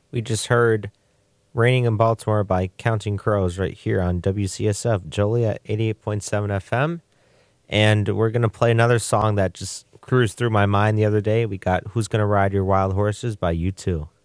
We just heard Raining in Baltimore by Counting Crows right here on WCSF Joliet 88.7 FM. And we're going to play another song that just cruised through my mind the other day. We got Who's Gonna Ride Your Wild Horses by U2.